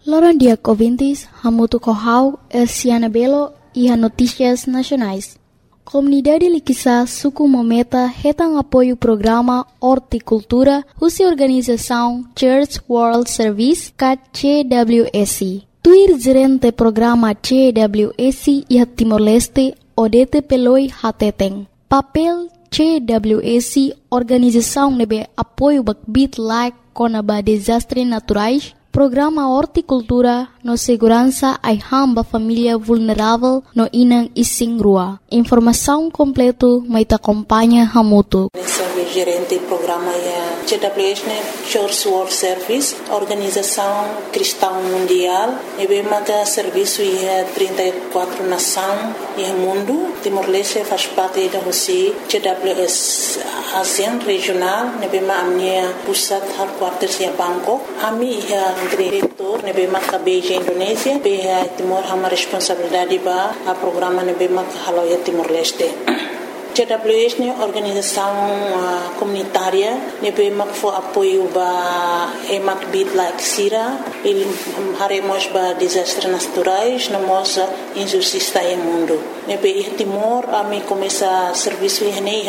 Loran dia ouvintes, Hamutu Kohau, Elsiana Belo e a Notícias Nacionais. Comunidade Liquissa suku mometa retang apoio programa Horticultura, husi organização Church World Service, CWSC. Tuir gerente programa CWSC e Timor-Leste, Odete Peloi Hateteng. Papel CWSC, organização nebe apoio bakbit like konaba desastres naturais, programa Horticultura no segurança ai hamba família vulnerável no inang ising rua. Informação completo mai te acompanha Hamutu. Gerente do programa CWS, Church World Service, Organização Cristã Mundial, e bem mata serviço e 34 nações e mundo. Timor-Leste faz parte da Rússia, CWS ASEAN regional, e bem a minha pusat headquarters em Bangkok. A minha diretor, e bem mata Beijing Indonésia, bem Timor uma responsabilidade para o programa e bem mata Haloia Timor-Leste. CWS é uma organização comunitária que foi apoio para emak bit like sira, ele haremos para desastres naturais, nós injustiça no mundo. Nebe Timor a mim começa serviço em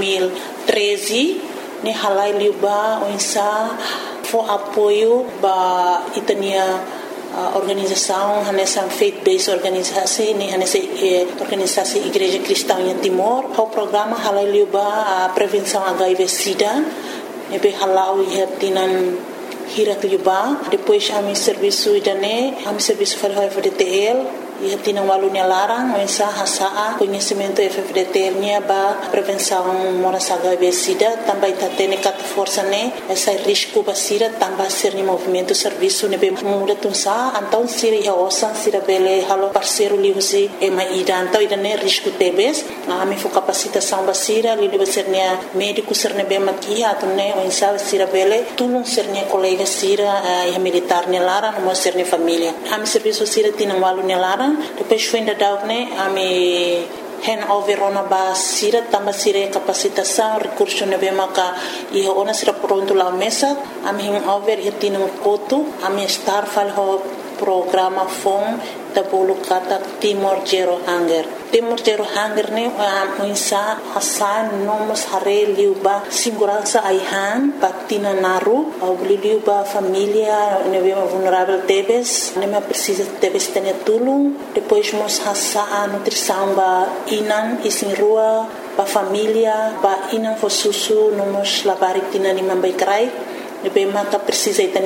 2013, ne halai liuba onsa foi apoio para itania organização, nessa faith-based organisasi, nessa organisasi Igreja Cristã em Timor, o programa halal liuba a prevenção HIV/SIDA, nebe halau ihatinan hirat liuba, depois a mi serviço idane, a mi serviço para o FDTL, ihatinan walunya larang, mensa hasa conhecimento FDTL nya ba prevenção moras HIV/SIDA, também tatene kat força ne, essa risco ba SIDA, também ser ni movimento serviço nebe muda tunsa, então sira ia osan sira bele halo parceiro liusi ema ida, então idane risco tebes, a mi fo capacitação ba SIDA, liu ba ser nia médico ser nebe makia, atune mensa sira bele tulung ser nia colega SIDA, ia militar ne larang, mo ser ni família. A mi serviço SIDA tinang walunya larang. Depois foi ainda daune a me handover ona ba sira tamba sira capacitação recurso nebe maka e ona sira pronto lá mesa a me handover e tinha koto a me estar falho programa fom da bolo kata Timor Zero Hunger. Timor Zero Hunger ne insa hasan nomos hare liuba segurança aihan patina naru au liuba família nebe vulnerável tebes nebe precisa tebes tenha tulung depois mos hasa a nutrição ba inan isin rua ba família ba inan fosusu nomos labari tina ni mambai krai nebe maka precisa